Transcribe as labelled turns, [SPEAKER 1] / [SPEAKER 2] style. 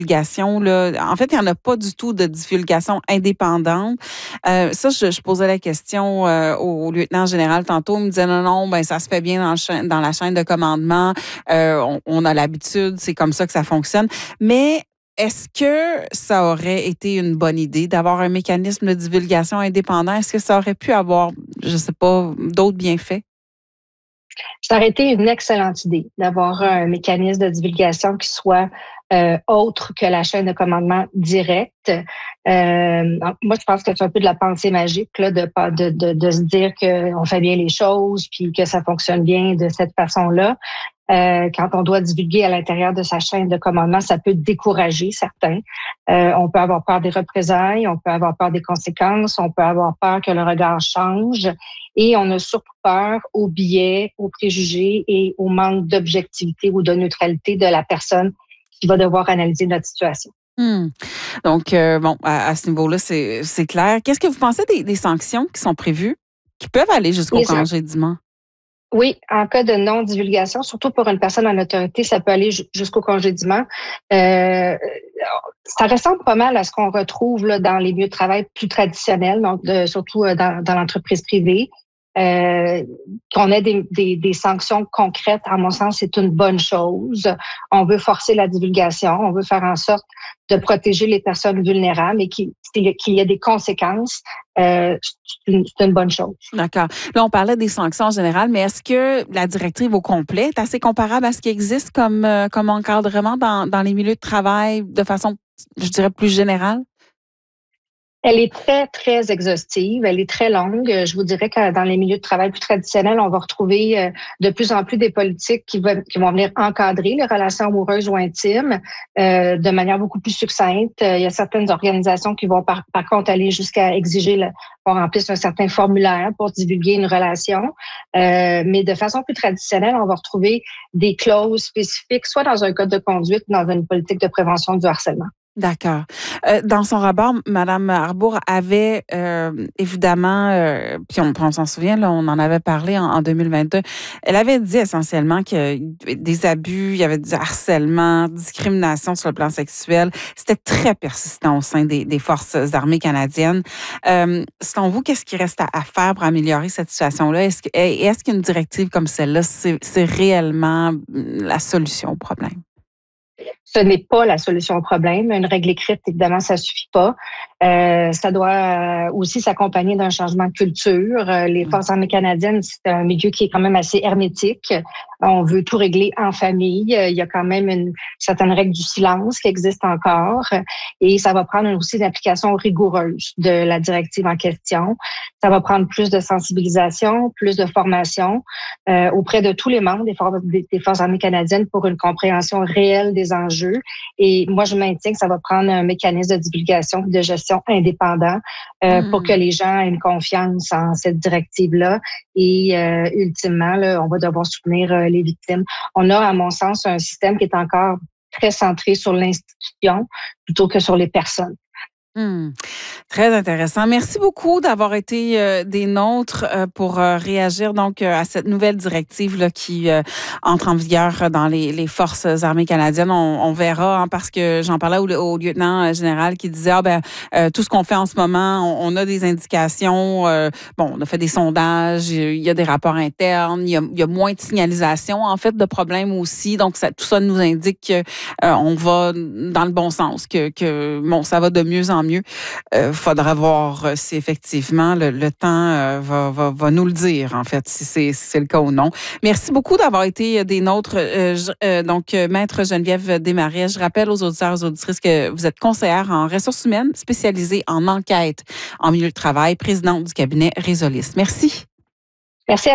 [SPEAKER 1] divulgation, là. En fait, il n'y en a pas du tout de divulgation indépendante. Ça, je posais la question au lieutenant général tantôt. Il me disait non, ben ça se fait bien dans la chaîne de commandement. On a l'habitude, c'est comme ça que ça fonctionne. Mais est-ce que ça aurait été une bonne idée d'avoir un mécanisme de divulgation indépendant? Est-ce que ça aurait pu avoir, je sais pas, d'autres bienfaits?
[SPEAKER 2] Ça aurait été une excellente idée d'avoir un mécanisme de divulgation qui soit autre que la chaîne de commandement directe. Moi, je pense que c'est un peu de la pensée magique là, de se dire qu'on fait bien les choses puis que ça fonctionne bien de cette façon-là. Quand on doit divulguer à l'intérieur de sa chaîne de commandement, ça peut décourager certains. On peut avoir peur des représailles, on peut avoir peur des conséquences, on peut avoir peur que le regard change et on a surtout peur aux biais, aux préjugés et au manque d'objectivité ou de neutralité de la personne qui va devoir analyser notre situation.
[SPEAKER 1] Donc, bon, à ce niveau-là, c'est clair. Qu'est-ce que vous pensez des sanctions qui sont prévues, qui peuvent aller jusqu'au congédiement?
[SPEAKER 2] Oui, en cas de non-divulgation, surtout pour une personne en autorité, ça peut aller jusqu'au congédiement. Ça ressemble pas mal à ce qu'on retrouve là, dans les milieux de travail plus traditionnels, donc surtout dans l'entreprise privée. Qu'on ait des sanctions concrètes, à mon sens, c'est une bonne chose. On veut forcer la divulgation, on veut faire en sorte de protéger les personnes vulnérables et qu'il y ait des conséquences. C'est une bonne chose.
[SPEAKER 1] D'accord. Là, on parlait des sanctions en général, mais est-ce que la directive au complet est assez comparable à ce qui existe comme encadrement dans les milieux de travail de façon, je dirais, plus générale?
[SPEAKER 2] Elle est très, très exhaustive. Elle est très longue. Je vous dirais que dans les milieux de travail plus traditionnels, on va retrouver de plus en plus des politiques qui vont venir encadrer les relations amoureuses ou intimes de manière beaucoup plus succincte. Il y a certaines organisations qui vont par contre aller jusqu'à exiger qu'on remplisse un certain formulaire pour divulguer une relation. Mais de façon plus traditionnelle, on va retrouver des clauses spécifiques, soit dans un code de conduite, dans une politique de prévention du harcèlement.
[SPEAKER 1] D'accord. Dans son rapport, Mme Arbour avait évidemment, puis on s'en souvient, là, on en avait parlé en 2022, elle avait dit essentiellement qu'il y avait des abus, il y avait du harcèlement, discrimination sur le plan sexuel. C'était très persistant au sein des Forces armées canadiennes. Selon vous, qu'est-ce qui reste à faire pour améliorer cette situation-là? Est-ce qu'une directive comme celle-là, c'est réellement la solution au problème?
[SPEAKER 2] Ce n'est pas la solution au problème. Une règle écrite, évidemment, ça suffit pas. Ça doit aussi s'accompagner d'un changement de culture. Les Forces armées canadiennes, c'est un milieu qui est quand même assez hermétique. On veut tout régler en famille. Il y a quand même une certaine règle du silence qui existe encore. Et ça va prendre aussi une application rigoureuse de la directive en question. Ça va prendre plus de sensibilisation, plus de formation auprès de tous les membres des Forces armées canadiennes pour une compréhension réelle des enjeux. Et moi, je maintiens que ça va prendre un mécanisme de divulgation et de gestion indépendant pour que les gens aient une confiance en cette directive-là. Et ultimement, là, on va devoir soutenir les victimes. On a, à mon sens, un système qui est encore très centré sur l'institution plutôt que sur les personnes.
[SPEAKER 1] Très intéressant. Merci beaucoup d'avoir été des nôtres pour réagir donc à cette nouvelle directive là, qui entre en vigueur dans les Forces armées canadiennes. On verra, hein, parce que j'en parlais au lieutenant général qui disait tout ce qu'on fait en ce moment, on a des indications. On a fait des sondages, il y a des rapports internes, il y a moins de signalisation en fait de problèmes aussi. Donc tout ça nous indique qu'on va dans le bon sens, que ça va de mieux en mieux. Faudra voir si effectivement le temps va nous le dire, en fait, si c'est le cas ou non. Merci beaucoup d'avoir été des nôtres. Donc, Maître Geneviève Desmarais, je rappelle aux auditeurs et aux auditrices que vous êtes conseillère en ressources humaines spécialisée en enquête en milieu de travail, présidente du cabinet Résolis. Merci.
[SPEAKER 2] Merci.